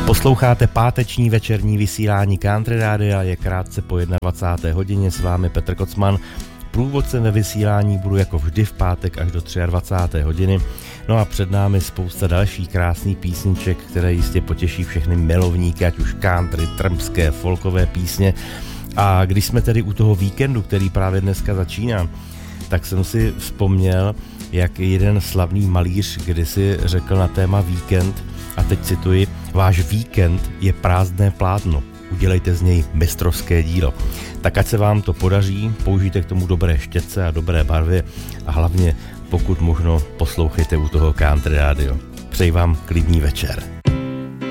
Posloucháte páteční večerní vysílání Country Rádia, je krátce po 21. hodině, s vámi Petr Kocman. Průvodcem ve vysílání budu jako vždy v pátek až do 23. hodiny. No a před námi spousta dalších krásných písniček, které jistě potěší všechny milovníky, ať už country, trampské, folkové písně. A když jsme tedy u toho víkendu, který právě dneska začíná, tak jsem si vzpomněl, jak jeden slavný malíř kdysi řekl na téma víkend, a teď cituji: váš víkend je prázdné plátno, udělejte z něj mistrovské dílo. Tak ať se vám to podaří, použijte k tomu dobré štětce a dobré barvy a hlavně pokud možno poslouchejte u toho Country Radio. Přeji vám klidný večer.